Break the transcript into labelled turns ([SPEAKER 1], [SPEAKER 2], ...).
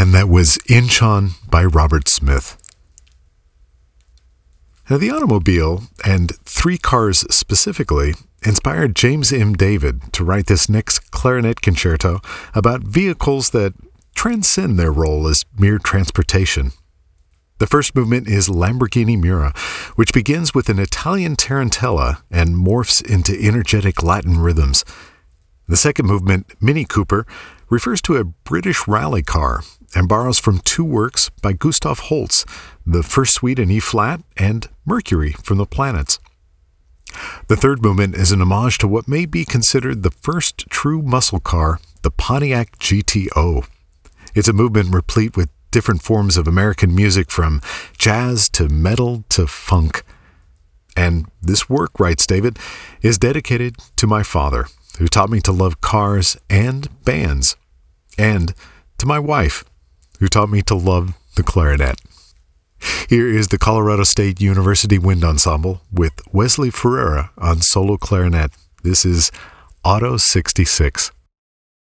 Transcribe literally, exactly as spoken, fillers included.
[SPEAKER 1] And that was Inchon by Robert Smith. Now, the automobile, and three cars specifically, inspired James M. David to write this next clarinet concerto about vehicles that transcend their role as mere transportation. The first movement is Lamborghini Miura, which begins with an Italian tarantella and morphs into energetic Latin rhythms. The second movement, Mini Cooper, refers to a British rally car and borrows from two works by Gustav Holst, the First Suite in E-flat and Mercury from the Planets. The third movement is an homage to what may be considered the first true muscle car, the Pontiac G T O. It's a movement replete with different forms of American music from jazz to metal to funk. And this work, writes David, is dedicated to my father, who taught me to love cars and bands, and to my wife, who taught me to love the clarinet. Here is the Colorado State University Wind Ensemble with Wesley Ferreira on solo clarinet. This is Auto sixty-six.